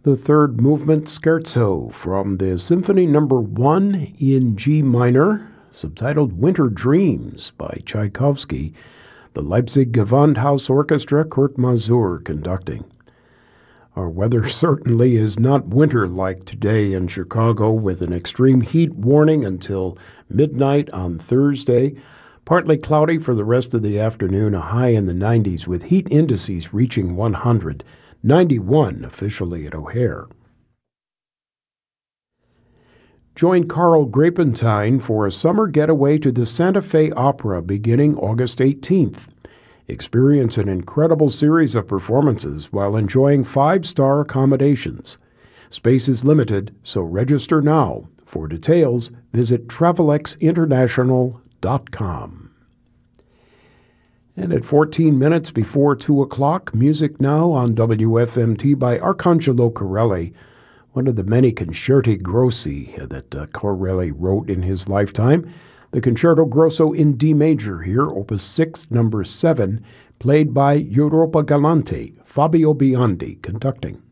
The third movement scherzo from the Symphony No. 1 in G minor, subtitled Winter Dreams by Tchaikovsky, the Leipzig Gewandhaus Orchestra, Kurt Masur conducting. Our weather certainly is not winter-like today in Chicago, with an extreme heat warning until midnight on Thursday. Partly cloudy for the rest of the afternoon, a high in the 90s with heat indices reaching 100, 91 officially at O'Hare. Join Carl Grapentine for a summer getaway to the Santa Fe Opera beginning August 18th. Experience an incredible series of performances while enjoying 5-star accommodations. Space is limited, so register now. For details, visit travelexinternational.com. And at 14 minutes before 2 o'clock, Music Now on WFMT by Arcangelo Corelli, one of the many concerti grossi that Corelli wrote in his lifetime. The Concerto Grosso in D major here, Opus 6, number 7, played by Europa Galante, Fabio Biondi conducting.